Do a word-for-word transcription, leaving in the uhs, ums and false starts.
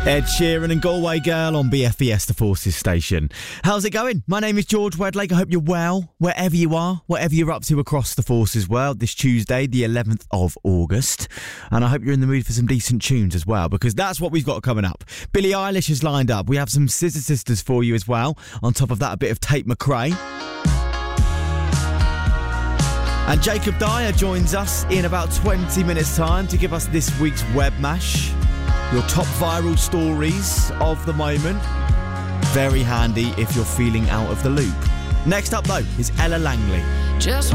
Ed Sheeran and Galway Girl on B F B S, the Forces station. How's it going? My name is George Wedlake. I hope you're well, wherever you are, whatever you're up to across the Forces world this Tuesday, the eleventh of August. And I hope you're in the mood for some decent tunes as well, because that's what we've got coming up. Billie Eilish is lined up. We have some Scissor Sisters for you as well. On top of that, a bit of Tate McRae. And Jacob Dyer joins us in about twenty minutes' time to give us this week's Web Mash. Your top viral stories of the moment. Very handy if you're feeling out of the loop. Next up, though, is Ella Langley. Just